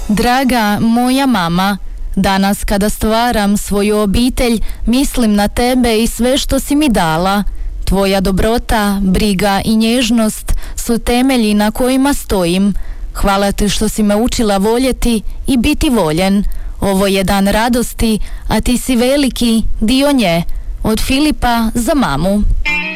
Draga moja mama, danas kada stvaram svoju obitelj, mislim na tebe i sve što si mi dala. Tvoja dobrota, briga i nježnost su temelji na kojima stojim. Hvala ti što si me učila voljeti i biti voljen. Ovo je dan radosti, a ti si veliki dio nje. Od Filipa za mamu.